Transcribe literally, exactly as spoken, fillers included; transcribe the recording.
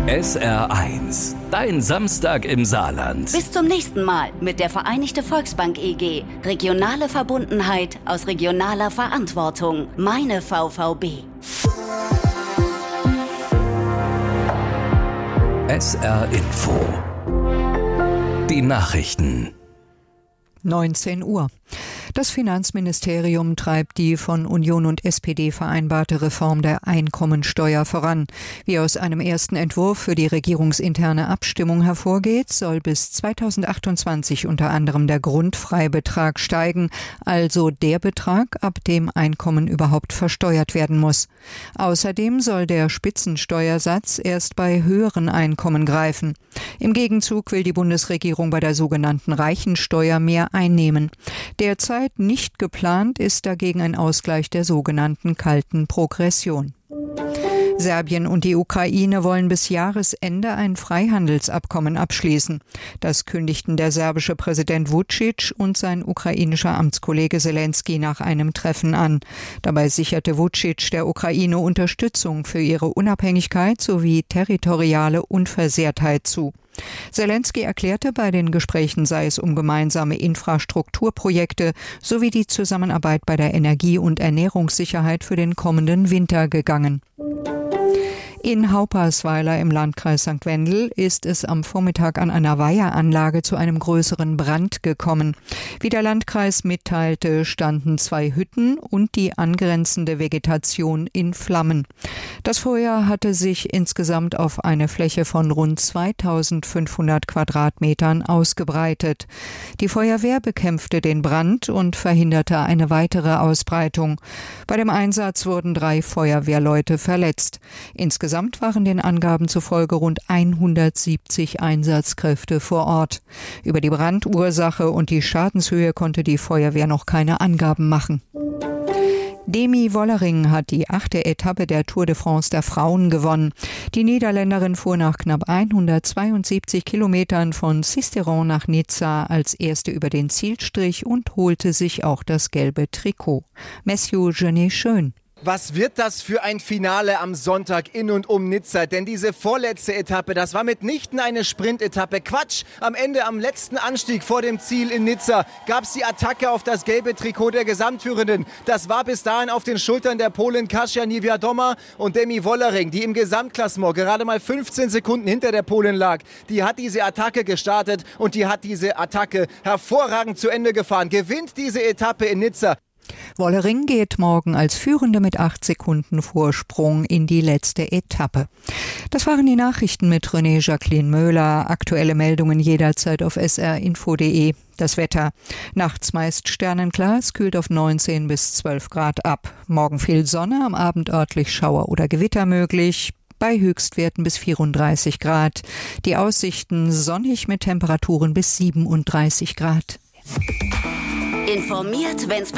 S R eins, dein Samstag im Saarland. Bis zum nächsten Mal mit der Vereinigte Volksbank E G. Regionale Verbundenheit aus regionaler Verantwortung. Meine V V B. S R Info. Die Nachrichten. neunzehn Uhr. Das Finanzministerium treibt die von Union und S P D vereinbarte Reform der Einkommensteuer voran. Wie aus einem ersten Entwurf für die regierungsinterne Abstimmung hervorgeht, soll bis zweitausendachtundzwanzig unter anderem der Grundfreibetrag steigen, also der Betrag, ab dem Einkommen überhaupt versteuert werden muss. Außerdem soll der Spitzensteuersatz erst bei höheren Einkommen greifen. Im Gegenzug will die Bundesregierung bei der sogenannten Reichensteuer mehr einnehmen. Derzeit nicht geplant ist dagegen ein Ausgleich der sogenannten kalten Progression. Serbien und die Ukraine wollen bis Jahresende ein Freihandelsabkommen abschließen. Das kündigten der serbische Präsident Vučić und sein ukrainischer Amtskollege Zelensky nach einem Treffen an. Dabei sicherte Vučić der Ukraine Unterstützung für ihre Unabhängigkeit sowie territoriale Unversehrtheit zu. Zelensky erklärte, bei den Gesprächen sei es um gemeinsame Infrastrukturprojekte sowie die Zusammenarbeit bei der Energie- und Ernährungssicherheit für den kommenden Winter gegangen. In Haupersweiler im Landkreis Sankt Wendel ist es am Vormittag an einer Weiheranlage zu einem größeren Brand gekommen. Wie der Landkreis mitteilte, standen zwei Hütten und die angrenzende Vegetation in Flammen. Das Feuer hatte sich insgesamt auf eine Fläche von rund zweitausendfünfhundert Quadratmetern ausgebreitet. Die Feuerwehr bekämpfte den Brand und verhinderte eine weitere Ausbreitung. Bei dem Einsatz wurden drei Feuerwehrleute verletzt. Insgesamt Insgesamt waren den Angaben zufolge rund hundertsiebzig Einsatzkräfte vor Ort. Über die Brandursache und die Schadenshöhe konnte die Feuerwehr noch keine Angaben machen. Demi Wollering hat die achte Etappe der Tour de France der Frauen gewonnen. Die Niederländerin fuhr nach knapp hundertzweiundsiebzig Kilometern von Sisteron nach Nizza als erste über den Zielstrich und holte sich auch das gelbe Trikot. Mathieu Genet-Schön. Was wird das für ein Finale am Sonntag in und um Nizza? Denn diese vorletzte Etappe, das war mitnichten eine Sprintetappe. Quatsch! Am Ende, am letzten Anstieg vor dem Ziel in Nizza, gab es die Attacke auf das gelbe Trikot der Gesamtführenden. Das war bis dahin auf den Schultern der Polin Kasia Niewiadoma und Demi Wollering, die im Gesamtklassement gerade mal fünfzehn Sekunden hinter der Polin lag. Die hat diese Attacke gestartet und die hat diese Attacke hervorragend zu Ende gefahren. Gewinnt diese Etappe in Nizza. Wollering geht morgen als Führende mit acht Sekunden Vorsprung in die letzte Etappe. Das waren die Nachrichten mit René Jacqueline Möhler. Aktuelle Meldungen jederzeit auf s r info punkt d e. Das Wetter. Nachts meist sternenklar, es kühlt auf neunzehn bis zwölf Grad ab. Morgen viel Sonne, am Abend örtlich Schauer oder Gewitter möglich. Bei Höchstwerten bis vierunddreißig Grad. Die Aussichten sonnig mit Temperaturen bis siebenunddreißig Grad. Informiert, wenn's